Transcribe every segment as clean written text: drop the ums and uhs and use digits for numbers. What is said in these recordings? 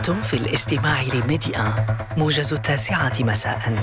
أنتم في الاستماع لميديا موجز 9 مساء.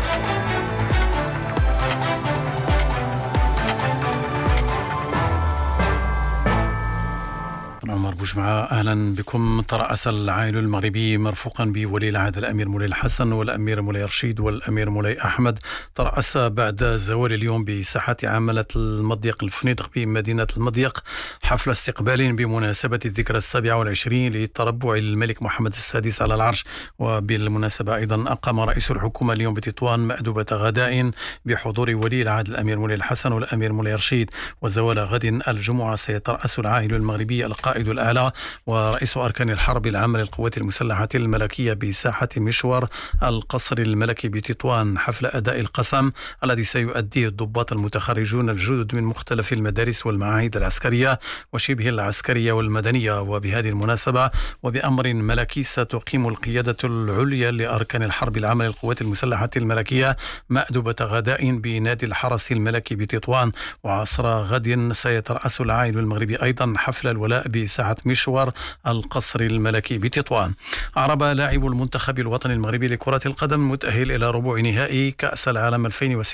عمر بوجمعة، أهلا بكم. ترأس العائل المغربي مرفوقا بولي العهد الأمير مولاي الحسن والأمير مولاي رشيد والأمير مولاي أحمد ترأس بعد زوال اليوم بساحة عاملة المضيق الفنيدق بمدينة المضيق حفل استقبال بمناسبة الذكرى 27 لتربع الملك محمد السادس على العرش. وبالمناسبة أيضا أقام رئيس الحكومة اليوم بتطوان مأدبة غداء بحضور ولي العهد الأمير مولاي الحسن والأمير مولاي رشيد. وزوال غد الجمعة سيترأس العائل المغربي القائد الأعلى ورئيس أركان الحرب العامة للقوات المسلحة الملكية بساحة مشوار القصر الملكي بتطوان حفل أداء القسم الذي سيؤديه الضباط المتخرجون الجدد من مختلف المدارس والمعاهد العسكرية وشبه العسكرية والمدنية. وبهذه المناسبة وبأمر ملكي ستقيم القيادة العليا لأركان الحرب العامة للقوات المسلحة الملكية مأدبة غداء بنادي الحرس الملكي بتطوان. وعصر غد سيترأس العائل المغربي أيضا حفل الولاء بساحة مشوار القصر الملكي بتطوان. أعرب لاعب المنتخب الوطني المغربي لكرة القدم متأهل إلى ربع نهائي كأس العالم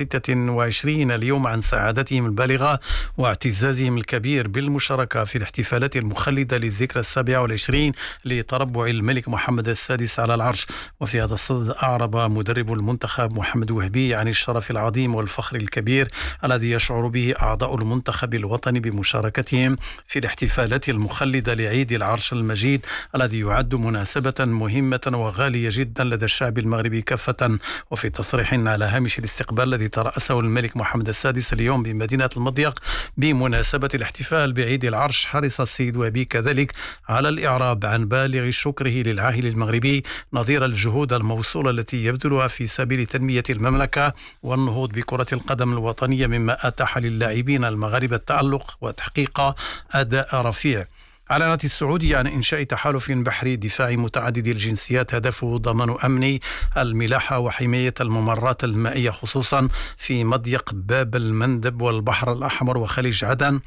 2026 اليوم عن سعادتهم البالغة واعتزازهم الكبير بالمشاركة في الاحتفالات المخلدة للذكرى 27 لتربع الملك محمد السادس على العرش. وفي هذا الصدد أعرب مدرب المنتخب محمد وهبي عن الشرف العظيم والفخر الكبير الذي يشعر به أعضاء المنتخب الوطني بمشاركتهم في الاحتفالات المخلدة لعيد العرش المجيد الذي يعد مناسبة مهمة وغالية جدا لدى الشعب المغربي كافة. وفي تصريح على هامش الاستقبال الذي ترأسه الملك محمد السادس اليوم بمدينة المضيق بمناسبة الاحتفال بعيد العرش، حرص السيد وهبي كذلك على الإعراب عن بالغ شكره للعاهل المغربي نظير الجهود الموصولة التي يبذلها في سبيل تنمية المملكة والنهوض بكرة القدم الوطنية، مما أتاح للاعبين المغاربة التألق وتحقيق أداء رفيع. أعلنت السعودية عن إنشاء تحالف بحري دفاعي متعدد الجنسيات هدفه ضمان أمن الملاحة وحماية الممرات المائية خصوصا في مضيق باب المندب والبحر الأحمر وخليج عدن،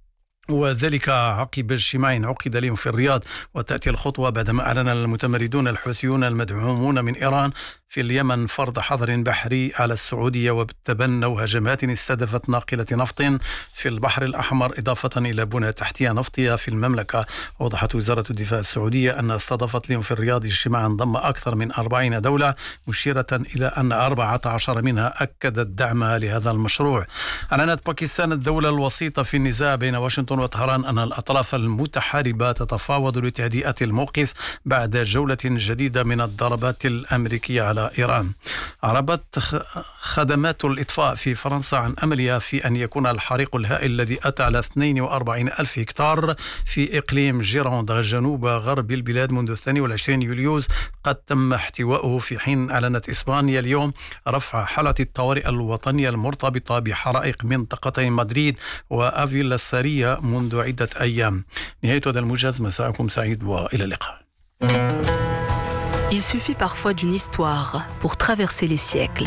وذلك عقب اجتماع عقد اليوم في الرياض. وتأتي الخطوة بعدما أعلن المتمردون الحوثيون المدعومون من إيران في اليمن فرض حظر بحري على السعودية وتبنوا هجمات استهدفت ناقلة نفط في البحر الأحمر إضافة إلى بنى تحتية نفطية في المملكة. وضحت وزارة الدفاع السعودية أنها استضافت اليوم في الرياض اجتماعا ضم أكثر من 40 دولة، مشيرة إلى أن 14 منها أكدت دعمها لهذا المشروع. أعلنت باكستان الدولة الوسيطة في النزاع بين واشنطن وطهران أن الأطراف المتحاربة تتفاوض لتهدئة الموقف بعد جولة جديدة من الضربات الأمريكية على إيران. أعربت خدمات الإطفاء في فرنسا عن أملها في أن يكون الحريق الهائل الذي أتى على 42 ألف هكتار في إقليم جيراند جنوب غرب البلاد منذ 22 يوليوز قد تم احتوائه، في حين أعلنت إسبانيا اليوم رفع حالة الطوارئ الوطنية المرتبطة بحرائق منطقتي مدريد وأفيلا السارية منذ عدة أيام. نهاية هذا الموجز، مساءكم سعيد وإلى اللقاء. Il suffit parfois d'une histoire pour traverser les siècles.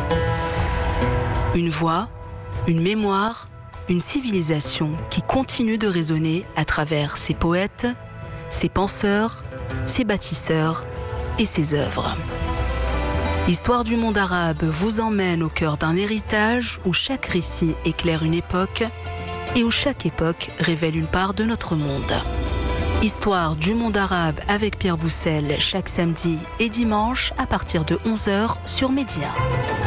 Une voix, une mémoire, une civilisation qui continue de résonner à travers ses poètes, ses penseurs, ses bâtisseurs et ses œuvres. L'histoire du monde arabe vous emmène au cœur d'un héritage où chaque récit éclaire une époque et où chaque époque révèle une part de notre monde. Histoire du monde arabe avec Pierre Boussel chaque samedi et dimanche à partir de 11h sur Média.